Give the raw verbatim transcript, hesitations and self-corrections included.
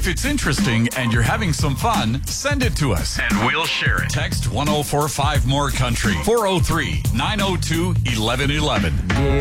If it's interesting and you're having some fun, send it to us and we'll share it. Text one oh four five more country four oh three, nine oh two, eleven eleven.